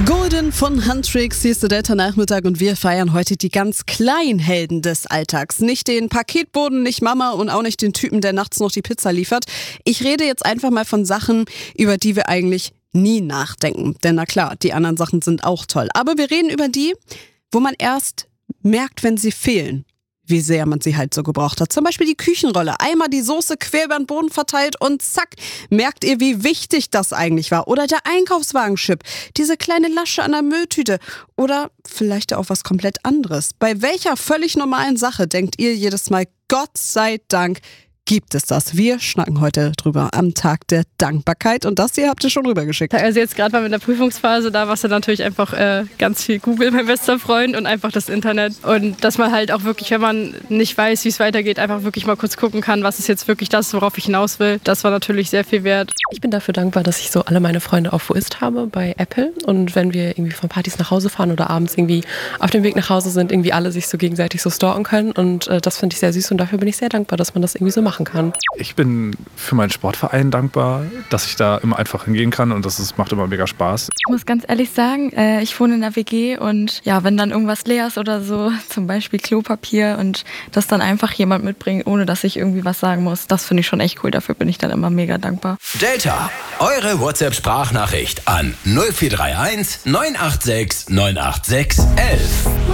Golden von Huntrix, hier ist der Delta-Nachmittag und wir feiern heute die ganz kleinen Helden des Alltags. Nicht den Paketboten, nicht Mama und auch nicht den Typen, der nachts noch die Pizza liefert. Ich rede jetzt einfach mal von Sachen, über die wir eigentlich nie nachdenken. Denn na klar, die anderen Sachen sind auch toll. Aber wir reden über die, wo man erst merkt, wenn sie fehlen, wie sehr man sie halt so gebraucht hat. Zum Beispiel die Küchenrolle. Einmal die Soße quer über den Boden verteilt und zack, merkt ihr, wie wichtig das eigentlich war. Oder der Einkaufswagenchip, diese kleine Lasche an der Mülltüte. Oder vielleicht auch was komplett anderes. Bei welcher völlig normalen Sache denkt ihr jedes Mal, Gott sei Dank gibt es das? Wir schnacken heute drüber am Tag der Dankbarkeit und das hier habt ihr schon rübergeschickt. Also jetzt gerade mal mit der Prüfungsphase, da war es ja natürlich einfach ganz viel Google, mein bester Freund, und einfach das Internet. Und dass man halt auch wirklich, wenn man nicht weiß, wie es weitergeht, einfach wirklich mal kurz gucken kann, was ist jetzt wirklich das, worauf ich hinaus will. Das war natürlich sehr viel wert. Ich bin dafür dankbar, dass ich so alle meine Freunde auf Woist habe bei Apple. Und wenn wir irgendwie von Partys nach Hause fahren oder abends irgendwie auf dem Weg nach Hause sind, irgendwie alle sich so gegenseitig so stalken können. Und das finde ich sehr süß und dafür bin ich sehr dankbar, dass man das irgendwie so machen kann. Ich bin für meinen Sportverein dankbar, dass ich da immer einfach hingehen kann und macht immer mega Spaß. Ich muss ganz ehrlich sagen, ich wohne in der WG und ja, wenn dann irgendwas leer ist oder so, zum Beispiel Klopapier und das dann einfach jemand mitbringt, ohne dass ich irgendwie was sagen muss, das finde ich schon echt cool. Dafür bin ich dann immer mega dankbar. Delta, eure WhatsApp-Sprachnachricht an 0431 986 986 11.